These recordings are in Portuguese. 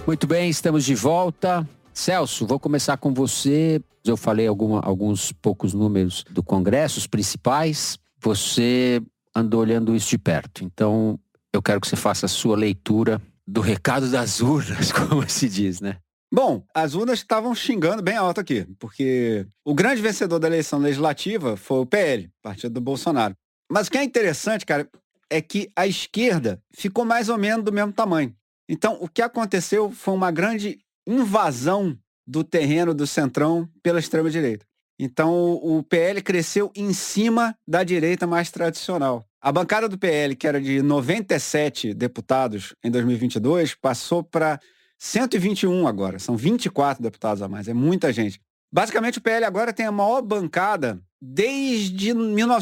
Muito bem, estamos de volta. Celso, vou começar com você. Eu falei alguns poucos números do Congresso, os principais. Você andou olhando isso de perto. Então, eu quero que você faça a sua leitura do recado das urnas, como se diz, né? Bom, as urnas estavam xingando bem alto aqui, porque o grande vencedor da eleição legislativa foi o PL, partido do Bolsonaro. Mas o que é interessante, cara, é que a esquerda ficou mais ou menos do mesmo tamanho. Então, o que aconteceu foi uma grande invasão do terreno do Centrão pela extrema-direita. Então, o PL cresceu em cima da direita mais tradicional. A bancada do PL, que era de 97 deputados em 2022, passou para 121 agora. São 24 deputados a mais. É muita gente. Basicamente, o PL agora tem a maior bancada desde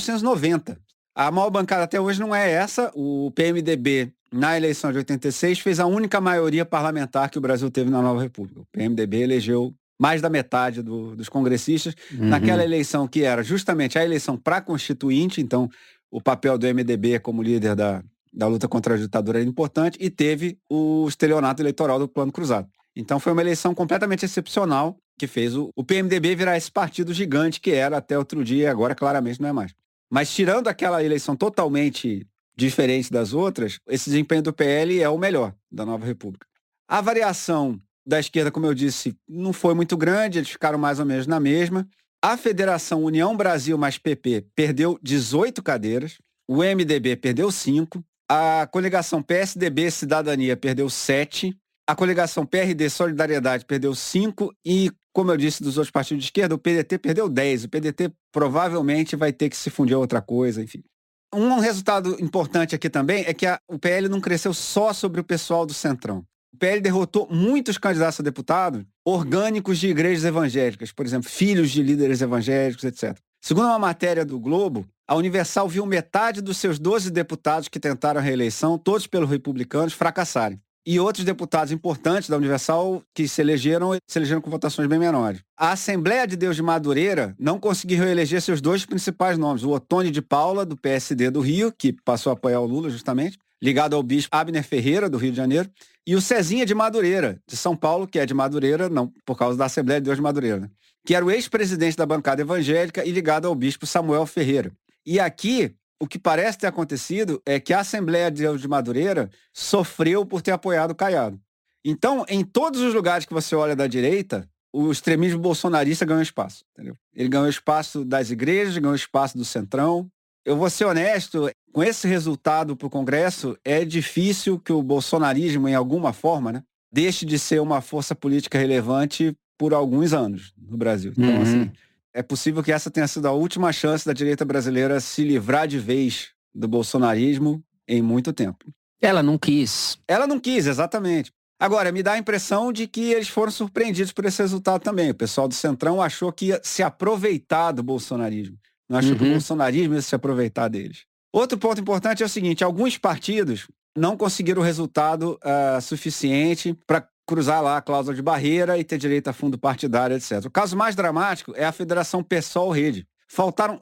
1990. A maior bancada até hoje não é essa. O PMDB, na eleição de 86, fez a única maioria parlamentar que o Brasil teve na Nova República. O PMDB elegeu mais da metade dos congressistas naquela eleição que era justamente a eleição para constituinte. Então, o papel do MDB como líder da luta contra a ditadura era importante, e teve o estelionato eleitoral do Plano Cruzado. Então foi uma eleição completamente excepcional que fez o PMDB virar esse partido gigante que era até outro dia, e agora claramente não é mais. Mas tirando aquela eleição totalmente diferente das outras, esse desempenho do PL é o melhor da Nova República. A variação da esquerda, como eu disse, não foi muito grande, eles ficaram mais ou menos na mesma. A Federação União Brasil mais PP perdeu 18 cadeiras, o MDB perdeu 5, a coligação PSDB Cidadania perdeu 7, a coligação PRD Solidariedade perdeu 5 e, como eu disse, dos outros partidos de esquerda, o PDT perdeu 10. O PDT provavelmente vai ter que se fundir a outra coisa, enfim. Um resultado importante aqui também é que o PL não cresceu só sobre o pessoal do Centrão. O PL derrotou muitos candidatos a deputado orgânicos de igrejas evangélicas, por exemplo, filhos de líderes evangélicos, etc. Segundo uma matéria do Globo, a Universal viu metade dos seus 12 deputados que tentaram a reeleição, todos pelos republicanos, fracassarem. E outros deputados importantes da Universal que se elegeram com votações bem menores. A Assembleia de Deus de Madureira não conseguiu reeleger seus dois principais nomes, o Ottoni de Paula, do PSD do Rio, que passou a apoiar o Lula justamente, ligado ao bispo Abner Ferreira, do Rio de Janeiro, e o Cezinha de Madureira, de São Paulo, que é de Madureira, não por causa da Assembleia de Deus de Madureira, né? Que era o ex-presidente da bancada evangélica e ligado ao bispo Samuel Ferreira. E aqui, o que parece ter acontecido é que a Assembleia de Deus de Madureira sofreu por ter apoiado o Caiado. Então, em todos os lugares que você olha da direita, o extremismo bolsonarista ganhou espaço, entendeu? Ele ganhou espaço das igrejas, ganhou espaço do Centrão. Eu vou ser honesto, com esse resultado para o Congresso, é difícil que o bolsonarismo, em alguma forma, né, deixe de ser uma força política relevante por alguns anos no Brasil. Então, assim, é possível que essa tenha sido a última chance da direita brasileira se livrar de vez do bolsonarismo em muito tempo. Ela não quis. Ela não quis, exatamente. Agora, me dá a impressão de que eles foram surpreendidos por esse resultado também. O pessoal do Centrão achou que ia se aproveitar do bolsonarismo. Não achou que o bolsonarismo ia se aproveitar deles. Outro ponto importante é o seguinte, alguns partidos não conseguiram o resultado suficiente para cruzar lá a cláusula de barreira e ter direito a fundo partidário, etc. O caso mais dramático é a Federação PSOL-Rede. Faltaram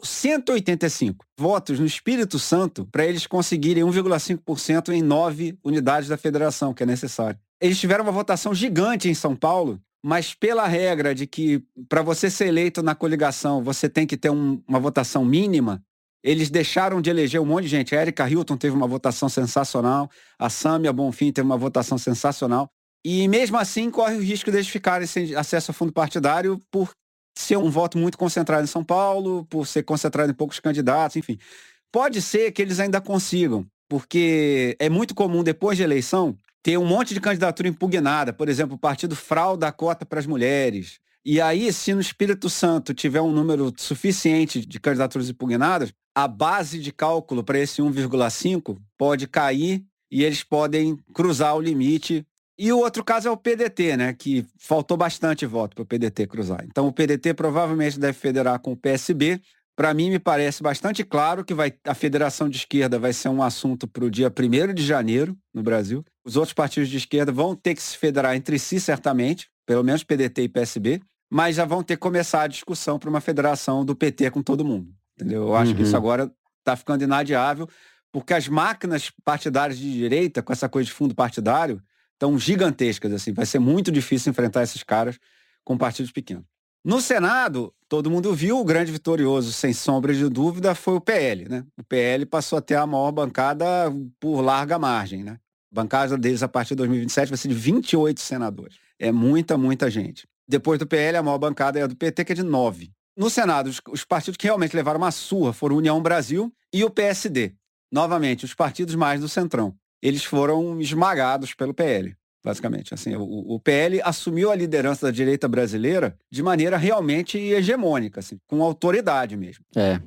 185 votos no Espírito Santo para eles conseguirem 1,5% em 9 unidades da federação, que é necessário. Eles tiveram uma votação gigante em São Paulo, mas pela regra de que para você ser eleito na coligação você tem que ter uma votação mínima, eles deixaram de eleger um monte de gente. A Erika Hilton teve uma votação sensacional, a Sâmia Bonfim teve uma votação sensacional, e mesmo assim corre o risco deles ficarem sem acesso a fundo partidário por ser um voto muito concentrado em São Paulo, por ser concentrado em poucos candidatos, enfim. Pode ser que eles ainda consigam, porque é muito comum, depois de eleição, ter um monte de candidatura impugnada. Por exemplo, o partido frauda a cota para as mulheres. E aí, se no Espírito Santo tiver um número suficiente de candidaturas impugnadas, a base de cálculo para esse 1,5 pode cair e eles podem cruzar o limite. E o outro caso é o PDT, né, que faltou bastante voto para o PDT cruzar. Então o PDT provavelmente deve federar com o PSB. Para mim, me parece bastante claro que a federação de esquerda vai ser um assunto para o dia 1º de janeiro no Brasil. Os outros partidos de esquerda vão ter que se federar entre si, certamente, pelo menos PDT e PSB, mas já vão ter que começar a discussão para uma federação do PT com todo mundo. Entendeu? Eu acho que isso agora está ficando inadiável, porque as máquinas partidárias de direita, com essa coisa de fundo partidário, tão gigantescas, assim. Vai ser muito difícil enfrentar esses caras com partidos pequenos. No Senado, todo mundo viu, o grande vitorioso, sem sombra de dúvida, foi o PL, né? O PL passou a ter a maior bancada por larga margem, né? A bancada deles, a partir de 2027, vai ser de 28 senadores. É muita gente. Depois do PL, a maior bancada é a do PT, que é de 9. No Senado, os partidos que realmente levaram uma surra foram União Brasil e o PSD. Novamente, os partidos mais do Centrão. Eles foram esmagados pelo PL, basicamente. Assim, o PL assumiu a liderança da direita brasileira de maneira realmente hegemônica, assim, com autoridade mesmo.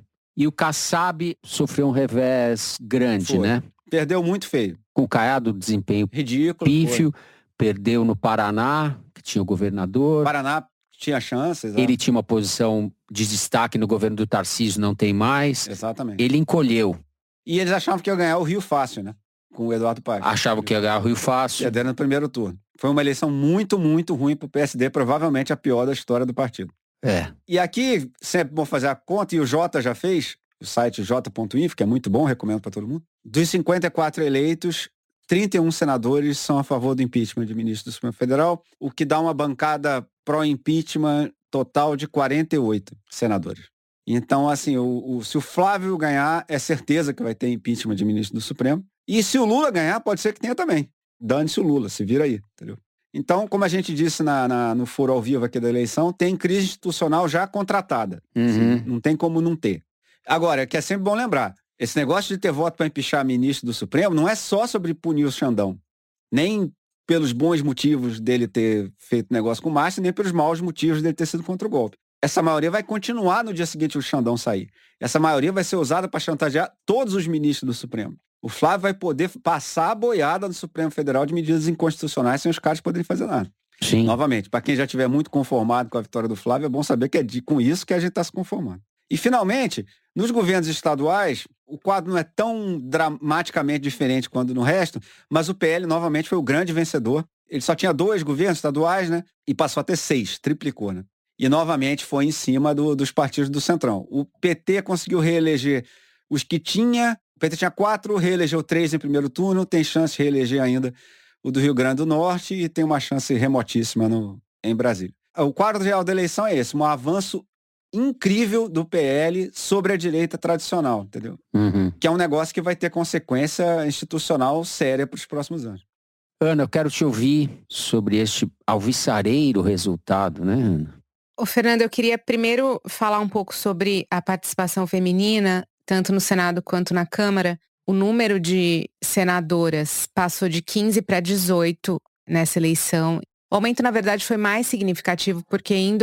E o Kassab sofreu um revés grande, né? Perdeu muito feio. Com o Caiado, desempenho ridículo, pífio. Perdeu no Paraná, que tinha o governador. Paraná tinha chances. Ele tinha uma posição de destaque no governo do Tarcísio, não tem mais. Exatamente. Ele encolheu. E eles achavam que ia ganhar o Rio fácil, né? Com o Eduardo Paes. Achavam que ia ganhar o Rio fácil. Perderam no primeiro turno. Foi uma eleição muito ruim pro PSD, provavelmente a pior da história do partido. E aqui, sempre vou fazer a conta, e o Jota já fez, o site j.info, que é muito bom, recomendo para todo mundo. Dos 54 eleitos, 31 senadores são a favor do impeachment de ministro do Supremo Federal, o que dá uma bancada pró-impeachment total de 48 senadores. Então, assim, se o Flávio ganhar, é certeza que vai ter impeachment de ministro do Supremo. E se o Lula ganhar, pode ser que tenha também. Dane-se o Lula, se vira aí, entendeu? Então, como a gente disse no foro ao vivo aqui da eleição, tem crise institucional já contratada. Assim, não tem como não ter. Agora, que é sempre bom lembrar, esse negócio de ter voto para empichar ministro do Supremo não é só sobre punir o Xandão. Nem pelos bons motivos dele ter feito negócio com o Márcio, nem pelos maus motivos dele ter sido contra o golpe. Essa maioria vai continuar no dia seguinte o Xandão sair. Essa maioria vai ser usada para chantagear todos os ministros do Supremo. O Flávio vai poder passar a boiada do Supremo Federal de medidas inconstitucionais sem os caras poderem fazer nada. Sim. Novamente, para quem já estiver muito conformado com a vitória do Flávio, é bom saber que é com isso que a gente está se conformando. E, finalmente, nos governos estaduais, o quadro não é tão dramaticamente diferente quanto no resto, mas o PL, novamente, foi o grande vencedor. Ele só tinha 2 governos estaduais, né? E passou a ter 6, triplicou, né? E, novamente, foi em cima dos partidos do Centrão. O PT conseguiu reeleger os que tinha. O PT tinha 4, reelegeu 3 em primeiro turno, tem chance de reeleger ainda o do Rio Grande do Norte e tem uma chance remotíssima em Brasília. O quadro geral da eleição é esse, um avanço incrível do PL sobre a direita tradicional, entendeu? Que é um negócio que vai ter consequência institucional séria para os próximos anos. Ana, eu quero te ouvir sobre este alvissareiro resultado, né, Ana? Ô, Fernando, eu queria primeiro falar um pouco sobre a participação feminina, tanto no Senado quanto na Câmara. O número de senadoras passou de 15 para 18 nessa eleição. O aumento, na verdade, foi mais significativo porque em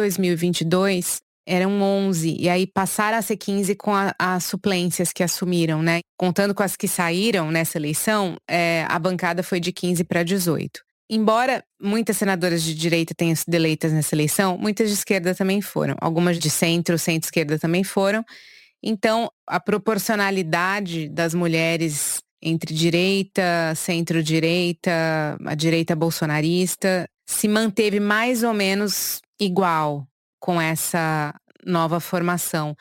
2022 eram 11, e aí passaram a ser 15 com as suplências que assumiram, né? Contando com as que saíram nessa eleição, a bancada foi de 15 para 18. Embora muitas senadoras de direita tenham sido eleitas nessa eleição, muitas de esquerda também foram. Algumas de centro-esquerda também foram. Então, a proporcionalidade das mulheres entre direita, centro-direita, a direita bolsonarista, se manteve mais ou menos igual com essa nova formação.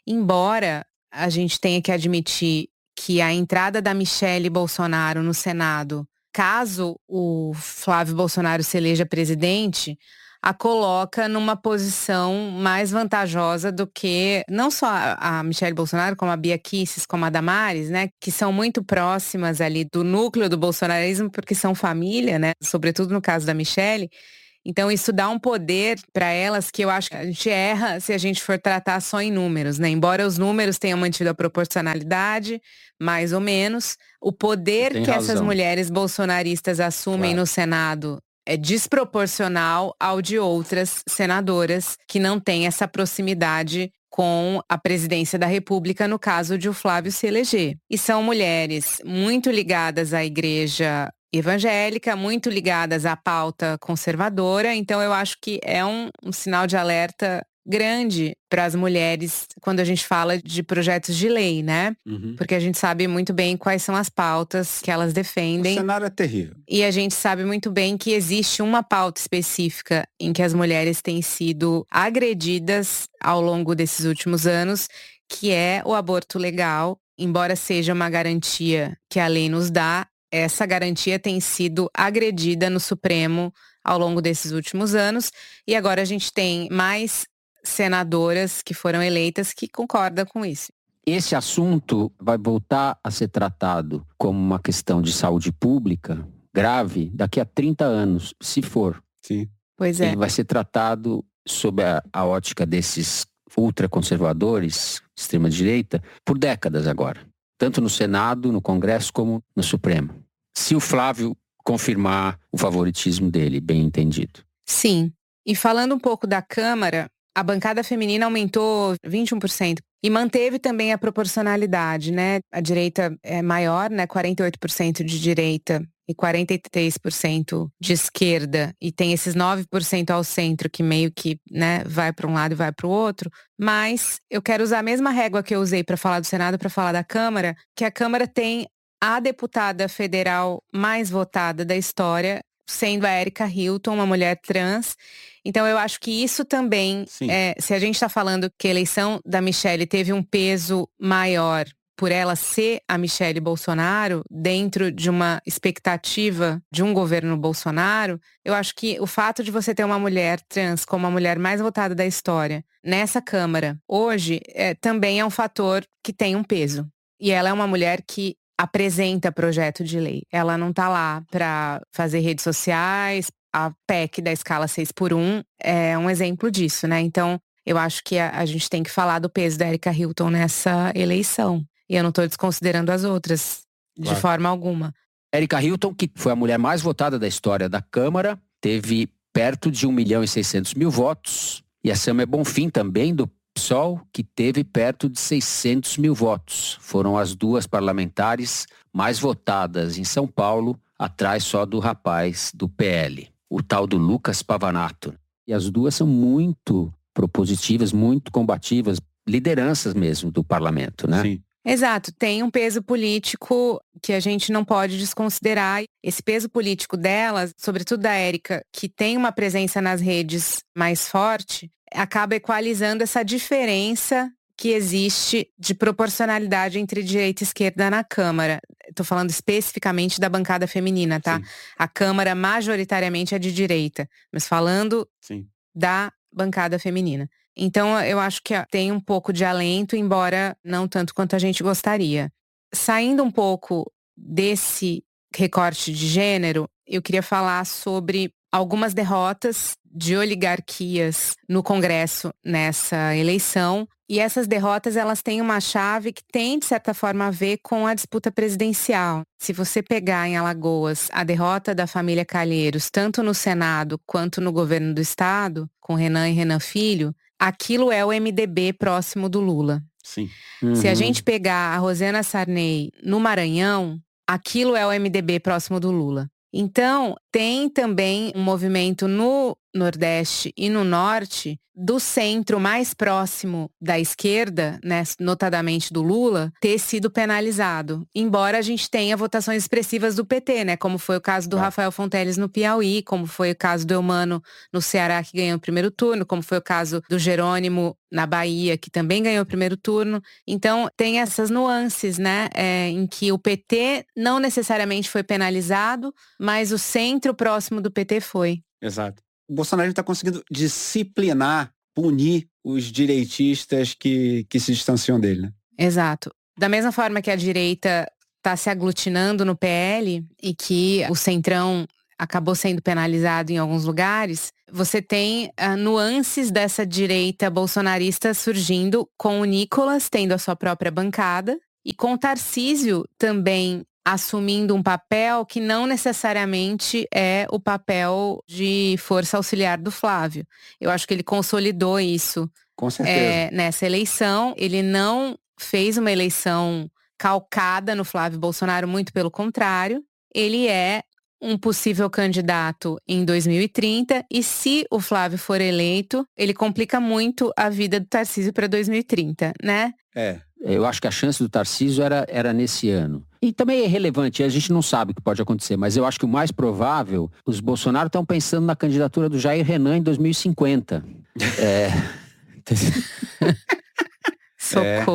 Embora a gente tenha que admitir que a entrada da Michelle Bolsonaro no Senado, caso o Flávio Bolsonaro se eleja presidente, a coloca numa posição mais vantajosa do que não só a Michelle Bolsonaro, como a Bia Kicis, como a Damares, né, que são muito próximas ali do núcleo do bolsonarismo, porque são família, né, sobretudo no caso da Michelle. Então isso dá um poder para elas que eu acho que a gente erra se a gente for tratar só em números, né? Embora os números tenham mantido a proporcionalidade, mais ou menos, o poder que essas mulheres bolsonaristas assumem no Senado é desproporcional ao de outras senadoras que não têm essa proximidade com a presidência da República, no caso de o Flávio se eleger. E são mulheres muito ligadas à igreja evangélica, muito ligadas à pauta conservadora, então eu acho que é um sinal de alerta grande para as mulheres quando a gente fala de projetos de lei, né? Porque a gente sabe muito bem quais são as pautas que elas defendem. O cenário é terrível. E a gente sabe muito bem que existe uma pauta específica em que as mulheres têm sido agredidas ao longo desses últimos anos, que é o aborto legal. Embora seja uma garantia que a lei nos dá, essa garantia tem sido agredida no Supremo ao longo desses últimos anos. E agora a gente tem mais senadoras que foram eleitas que concordam com isso. Esse assunto vai voltar a ser tratado como uma questão de saúde pública grave daqui a 30 anos, se for. Sim. Pois é. Ele vai ser tratado sob a ótica desses ultraconservadores, extrema-direita, por décadas agora. Tanto no Senado, no Congresso, como no Supremo. Se o Flávio confirmar o favoritismo dele, bem entendido. Sim. E falando um pouco da Câmara, a bancada feminina aumentou 21% e manteve também a proporcionalidade, né? A direita é maior, né? 48% de direita e 43% de esquerda, e tem esses 9% ao centro que meio que, né, vai para um lado e vai para o outro. Mas eu quero usar a mesma régua que eu usei para falar do Senado para falar da Câmara, que a Câmara tem a deputada federal mais votada da história, sendo a Erika Hilton, uma mulher trans. Então eu acho que isso também, se a gente está falando que a eleição da Michelle teve um peso maior por ela ser a Michelle Bolsonaro, dentro de uma expectativa de um governo Bolsonaro, eu acho que o fato de você ter uma mulher trans como a mulher mais votada da história nessa Câmara, hoje, também é um fator que tem um peso. E ela é uma mulher que apresenta projeto de lei. Ela não está lá para fazer redes sociais. A PEC da escala 6x1 é um exemplo disso, né? Então, eu acho que a gente tem que falar do peso da Erika Hilton nessa eleição. E eu não estou desconsiderando as outras, de forma alguma. Erika Hilton, que foi a mulher mais votada da história da Câmara, teve perto de 1.600.000 votos. E a Sâmia Bonfim, também do PSOL, que teve perto de 600.000 votos. Foram as duas parlamentares mais votadas em São Paulo, atrás só do rapaz do PL, o tal do Lucas Pavanato. E as duas são muito propositivas, muito combativas, lideranças mesmo do parlamento, né? Sim. Exato, tem um peso político que a gente não pode desconsiderar. Esse peso político delas, sobretudo da Erika, que tem uma presença nas redes mais forte, acaba equalizando essa diferença que existe de proporcionalidade entre direita e esquerda na Câmara. Estou falando especificamente da bancada feminina, tá? Sim. A Câmara majoritariamente é de direita, mas falando da bancada feminina. Então, eu acho que tem um pouco de alento, embora não tanto quanto a gente gostaria. Saindo um pouco desse recorte de gênero, eu queria falar sobre algumas derrotas de oligarquias no Congresso nessa eleição. E essas derrotas, elas têm uma chave que tem, de certa forma, a ver com a disputa presidencial. Se você pegar em Alagoas a derrota da família Calheiros, tanto no Senado quanto no governo do Estado, com Renan e Renan Filho, aquilo é o MDB próximo do Lula. Sim. Se a gente pegar a Rosiana Sarney no Maranhão, aquilo é o MDB próximo do Lula. Então, tem também um movimento no Nordeste e no Norte do centro mais próximo da esquerda, né, notadamente do Lula, ter sido penalizado. Embora a gente tenha votações expressivas do PT, né, como foi o caso do Rafael Fonteles no Piauí, como foi o caso do Eumano no Ceará, que ganhou o primeiro turno, como foi o caso do Jerônimo na Bahia, que também ganhou o primeiro turno. Então, tem essas nuances, né, em que o PT não necessariamente foi penalizado, mas o centro próximo do PT foi. Exato. O Bolsonaro está conseguindo disciplinar, punir os direitistas que se distanciam dele, né? Exato. Da mesma forma que a direita está se aglutinando no PL e que o centrão acabou sendo penalizado em alguns lugares, você tem nuances dessa direita bolsonarista surgindo, com o Nicolas tendo a sua própria bancada e com o Tarcísio também assumindo um papel que não necessariamente é o papel de força auxiliar do Flávio. Eu acho que ele consolidou isso. Com certeza. Nessa eleição. Ele não fez uma eleição calcada no Flávio Bolsonaro, muito pelo contrário. Ele é um possível candidato em 2030 e se o Flávio for eleito, ele complica muito a vida do Tarcísio para 2030, né? Eu acho que a chance do Tarcísio era nesse ano. E também é relevante, a gente não sabe o que pode acontecer, mas eu acho que o mais provável, os Bolsonaro estão pensando na candidatura do Jair Renan em 2050. Socorro.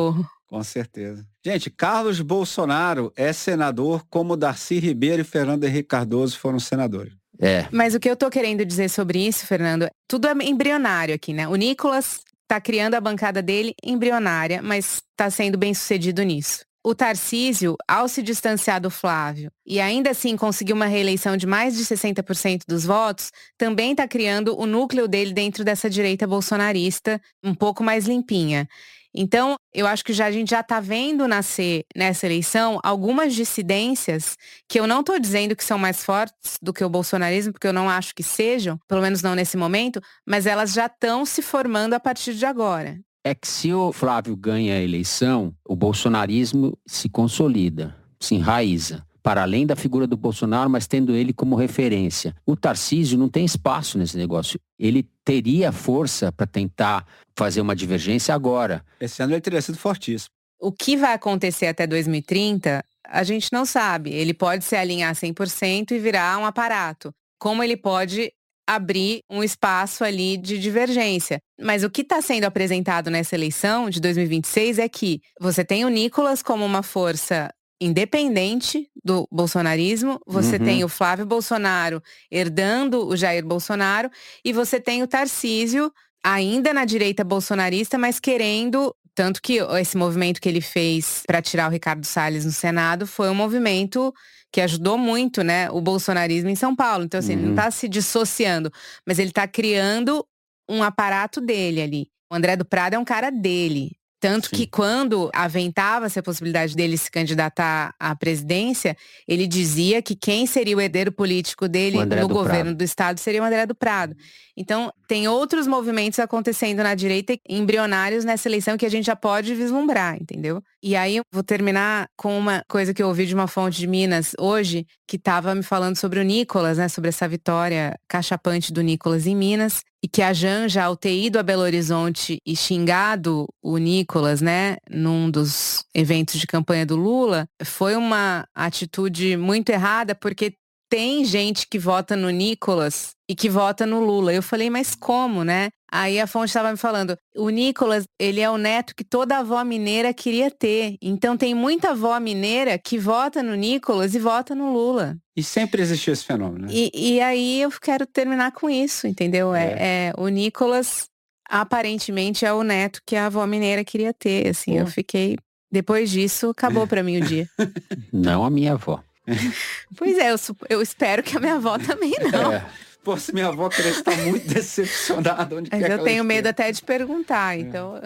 Com certeza. Gente, Carlos Bolsonaro é senador como Darcy Ribeiro e Fernando Henrique Cardoso foram senadores. Mas o que eu tô querendo dizer sobre isso, Fernando, tudo é embrionário aqui, né? O Nicolas tá criando a bancada dele embrionária, mas tá sendo bem sucedido nisso. O Tarcísio, ao se distanciar do Flávio e ainda assim conseguir uma reeleição de mais de 60% dos votos, também está criando o núcleo dele dentro dessa direita bolsonarista um pouco mais limpinha. Então, eu acho que a gente já está vendo nascer nessa eleição algumas dissidências que eu não estou dizendo que são mais fortes do que o bolsonarismo, porque eu não acho que sejam, pelo menos não nesse momento, mas elas já estão se formando a partir de agora. É que se o Flávio ganha a eleição, o bolsonarismo se consolida, se enraiza, para além da figura do Bolsonaro, mas tendo ele como referência. O Tarcísio não tem espaço nesse negócio. Ele teria força para tentar fazer uma divergência agora. Esse ano ele teria sido fortíssimo. O que vai acontecer até 2030, a gente não sabe. Ele pode se alinhar 100% e virar um aparato. Como ele pode abrir um espaço ali de divergência. Mas o que está sendo apresentado nessa eleição de 2026 é que você tem o Nicolas como uma força independente do bolsonarismo, você tem o Flávio Bolsonaro herdando o Jair Bolsonaro e você tem o Tarcísio ainda na direita bolsonarista, mas querendo, tanto que esse movimento que ele fez para tirar o Ricardo Salles no Senado foi um movimento que ajudou muito, né, o bolsonarismo em São Paulo. Então, assim, ele não está se dissociando, mas ele está criando um aparato dele ali. O André do Prado é um cara dele. Tanto que quando aventava-se a possibilidade dele se candidatar à presidência, ele dizia que quem seria o herdeiro político dele no governo do estado seria o André do Prado. Então, tem outros movimentos acontecendo na direita embrionários nessa eleição que a gente já pode vislumbrar, entendeu? E aí, eu vou terminar com uma coisa que eu ouvi de uma fonte de Minas hoje, que estava me falando sobre o Nicolas, né? Sobre essa vitória cachapante do Nicolas em Minas. E que a Janja, ao ter ido a Belo Horizonte e xingado o Nicolas, né, num dos eventos de campanha do Lula, foi uma atitude muito errada, porque tem gente que vota no Nicolas e que vota no Lula. Eu falei, mas como, né? Aí a fonte estava me falando, o Nicolas, ele é o neto que toda avó mineira queria ter. Então tem muita avó mineira que vota no Nicolas e vota no Lula. E sempre existiu esse fenômeno, né? E aí eu quero terminar com isso, entendeu? O Nicolas, aparentemente, é o neto que a avó mineira queria ter, assim. Eu fiquei... Depois disso, acabou pra mim o dia. Não a minha avó. Pois é, eu espero que a minha avó também não. Pô, se minha avó querer estar muito decepcionada, onde mas quer que eu tenho medo até de perguntar, então...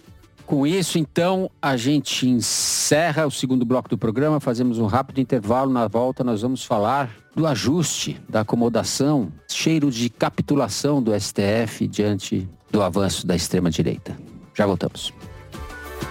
Com isso, então, a gente encerra o segundo bloco do programa, fazemos um rápido intervalo. Na volta, nós vamos falar do ajuste, da acomodação, cheiro de capitulação do STF diante do avanço da extrema-direita. Já voltamos.